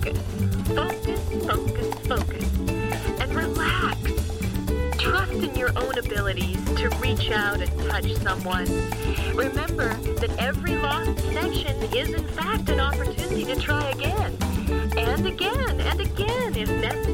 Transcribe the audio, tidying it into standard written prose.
focus. Focus, focus, focus. And relax. Trust in your own abilities to reach out and touch someone. Remember that every lost connection is in fact an opportunity to try again. And again if necessary.